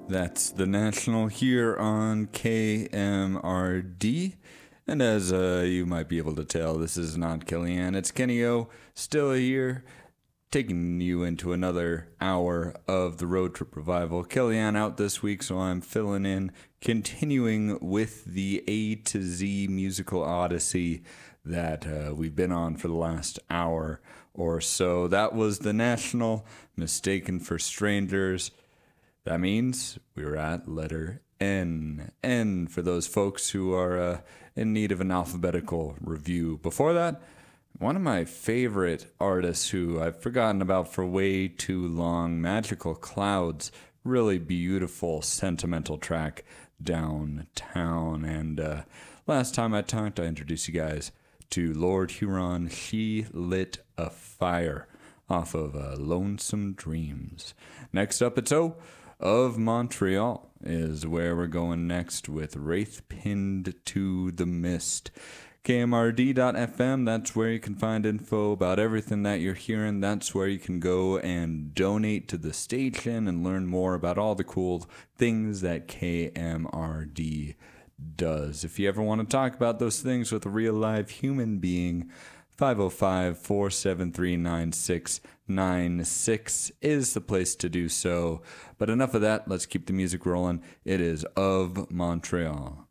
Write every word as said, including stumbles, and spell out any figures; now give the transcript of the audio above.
That's the National here on K M R D. And as uh, you might be able to tell, this is not Kellyanne. It's Kenny O, still here, taking you into another hour of the Road Trip Revival. Kellyanne out this week, so I'm filling in, continuing with the A to Z musical odyssey that uh, we've been on for the last hour or so. That was the National, Mistaken for Strangers. That means we were at letter N. N for those folks who are uh, in need of an alphabetical review. Before that, one of my favorite artists who I've forgotten about for way too long, Magical Clouds. Really beautiful, sentimental track, Downtown. And uh, last time I talked, I introduced you guys to Lord Huron, She Lit a Fire, off of uh, Lonesome Dreams. Next up, it's O of Montreal is where we're going next with Wraith Pinned to the Mist. K M R D dot F M, that's where you can find info about everything that you're hearing. That's where you can go and donate to the station and learn more about all the cool things that K M R D does. If you ever want to talk about those things with a real live human being, five oh five, four seven three, nine six nine six is the place to do so. But enough of that. Let's keep the music rolling. It is Of Montreal.